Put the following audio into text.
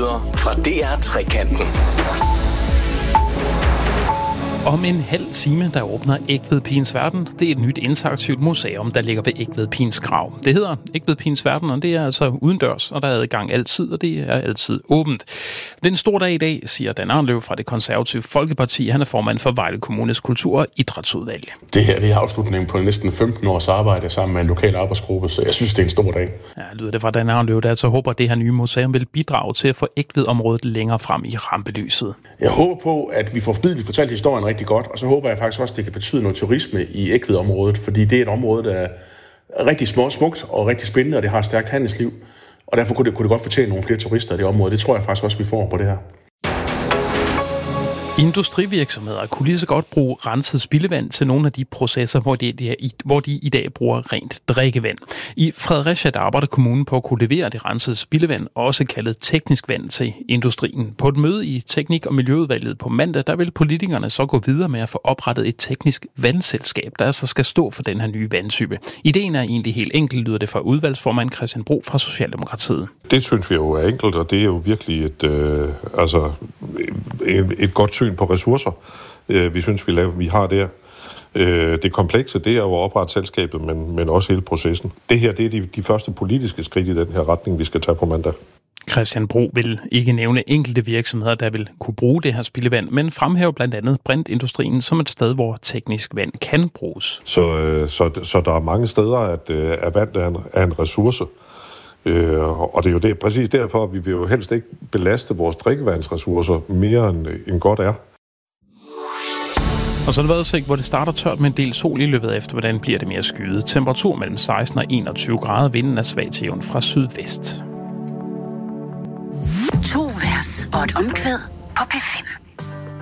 nyheder fra DR Trekanten. Om en halv time, der åbner Egtvedpigens Verden. Det er et nyt interaktivt museum, der ligger ved Egtvedpigens grav. Det hedder Egtvedpigens Verden, og det er altså udendørs, og der er adgang altid, og det er altid åbent. Det er en stor dag i dag, siger Dan Arnløv fra Det Konservative Folkeparti. Han er formand for Vejle Kommunes Kultur- og Idrætsudvalg. Det her det er afslutningen på næsten 15 års arbejde sammen med en lokal arbejdsgruppe, så jeg synes, det er en stor dag. Ja, lyder det fra Dan Arnløv, der altså håber, at det her nye museum vil bidrage til at få Egtvedområdet længere frem i rampelyset. Jeg håber på, at vi får fortalt historien rigtig godt, og så håber jeg faktisk også, at det kan betyde noget turisme i Egtvedområdet, fordi det er et område, der er rigtig smukt og rigtig spændende, og det har et stærkt handelsliv, og derfor kunne det godt fortjene nogle flere turister i det område. Det tror jeg faktisk også, vi får på det her. Industrivirksomheder kunne lige så godt bruge renset spildevand til nogle af de processer, hvor de i dag bruger rent drikkevand. I Fredericia der arbejder kommunen på at kunne levere det rensede spildevand, også kaldet teknisk vand, til industrien. På et møde i Teknik- og Miljøudvalget på mandag, der vil politikerne så gå videre med at få oprettet et teknisk vandselskab, der altså skal stå for den her nye vandtype. Ideen er egentlig helt enkel, lyder det fra udvalgsformand Christian Bro fra Socialdemokratiet. Det synes vi jo er enkelt, og det er jo virkelig et godt syn på ressourcer, vi synes, vi har der. Det komplekse, det er jo at oprette selskabet, men også hele processen. Det her, det er de første politiske skridt i den her retning, vi skal tage på mandag. Christian Bro vil ikke nævne enkelte virksomheder, der vil kunne bruge det her spildevand, men fremhæve blandt andet brintindustrien som et sted, hvor teknisk vand kan bruges. Så der er mange steder, at vand er en ressource. Og det er jo præcis derfor, at vi vil jo helst ikke belaste vores drikkevandsressourcer mere end godt er. Og så er det vejrudsigt, hvor det starter tørt med en del sol i løbet af eftermiddagen, bliver det mere skyet. Temperatur mellem 16 og 21 grader, vinden er svag til jævn fra sydvest. 2 vers og et omkvæd på P5.